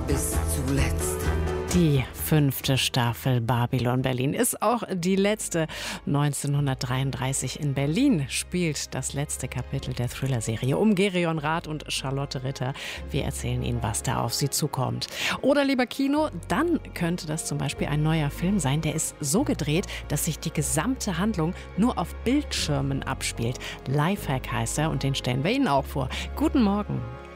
bis zuletzt. Die 5. Staffel Babylon Berlin ist auch die letzte. 1933 in Berlin spielt das letzte Kapitel der Thriller-Serie um Gerion Rath und Charlotte Ritter. Wir erzählen Ihnen, was da auf Sie zukommt. Oder lieber Kino, dann könnte das zum Beispiel ein neuer Film sein, der ist so gedreht, dass sich die gesamte Handlung nur auf Bildschirmen abspielt. Lifehack heißt er und den stellen wir Ihnen auch vor. Guten Morgen.